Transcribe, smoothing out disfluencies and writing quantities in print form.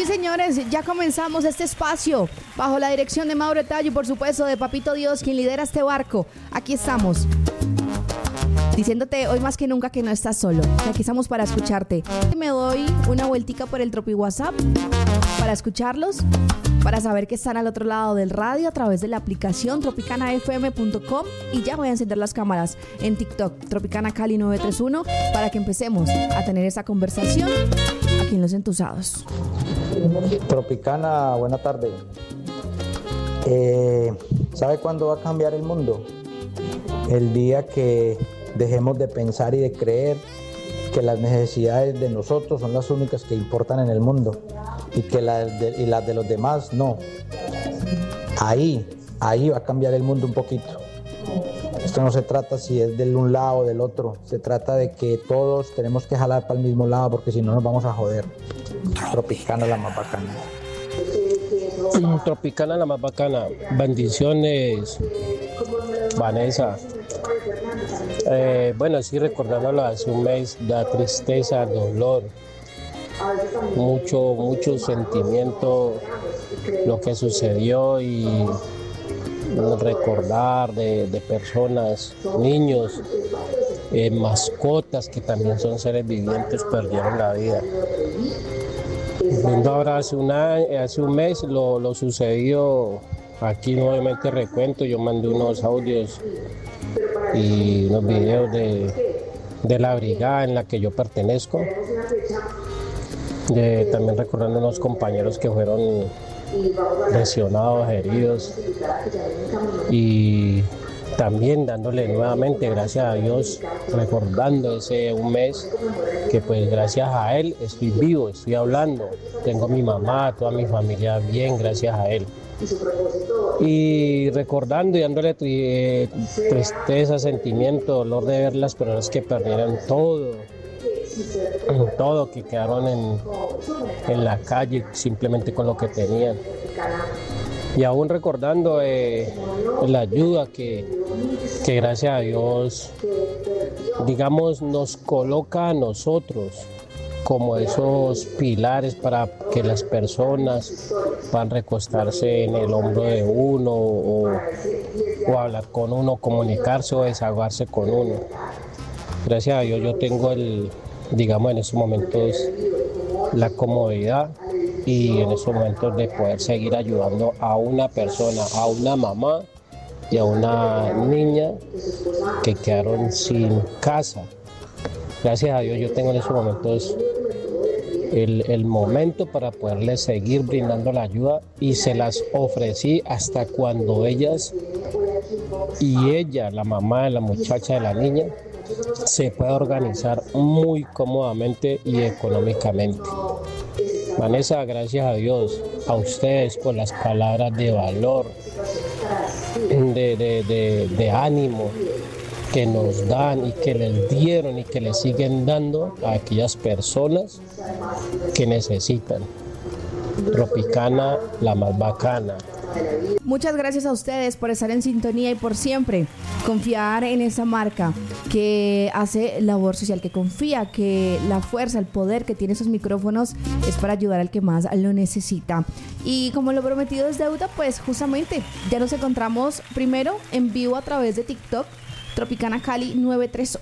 señores, ya comenzamos este espacio bajo la dirección de Mauro Tallo y por supuesto de Papito Dios, quien lidera este barco. Aquí estamos, diciéndote hoy más que nunca que no estás solo, que aquí estamos para escucharte. Me doy una vueltica por el Tropi WhatsApp para escucharlos, para saber que están al otro lado del radio a través de la aplicación tropicanafm.com y ya voy a encender las cámaras en TikTok, Tropicana Cali 931, para que empecemos a tener esa conversación aquí en Los Entusados. Tropicana, buena tarde. ¿Sabe cuándo va a cambiar el mundo? El día que dejemos de pensar y de creer que las necesidades de nosotros son las únicas que importan en el mundo y que las de los demás no. Ahí va a cambiar el mundo un poquito. Esto no se trata si es de un lado o del otro, se trata de que todos tenemos que jalar para el mismo lado porque si no nos vamos a joder. Tropicana la más bacana. Tropicana la más bacana. Bendiciones, Vanessa. Bueno, sí, recordándolo hace un mes, da tristeza, dolor, mucho sentimiento lo que sucedió y recordar de personas, niños, mascotas que también son seres vivientes, perdieron la vida. Viendo ahora hace un mes lo sucedido, aquí nuevamente recuento, yo mandé unos audios y unos videos de la brigada en la que yo pertenezco, también recordando unos compañeros que fueron lesionados, heridos, y también dándole nuevamente gracias a Dios, recordando ese un mes que pues gracias a él estoy vivo, estoy hablando, tengo a mi mamá, toda mi familia bien, gracias a él. Y recordando y dándole tristeza, sentimiento, dolor de ver las personas que perdieron todo, que quedaron en la calle simplemente con lo que tenían. Y aún recordando la ayuda que gracias a Dios, digamos, nos coloca a nosotros como esos pilares para que las personas puedan recostarse en el hombro de uno o hablar con uno, comunicarse o desahogarse con uno. Gracias a Dios yo tengo digamos en estos momentos la comodidad y en estos momentos de poder seguir ayudando a una persona, a una mamá y a una niña que quedaron sin casa. Gracias a Dios yo tengo en estos momentos el momento para poderles seguir brindando la ayuda y se las ofrecí hasta cuando ellas y ella, la mamá de la muchacha, de la niña, se pueda organizar muy cómodamente y económicamente. Vanessa, gracias a Dios, a ustedes por las palabras de valor, de ánimo que nos dan y que les dieron y que les siguen dando a aquellas personas que necesitan. Tropicana, la más bacana. Muchas gracias a ustedes por estar en sintonía y por siempre confiar en esa marca que hace labor social, que confía que la fuerza, el poder que tiene esos micrófonos es para ayudar al que más lo necesita. Y como lo prometido es deuda, pues justamente ya nos encontramos primero en vivo a través de TikTok, Tropicana Cali 931.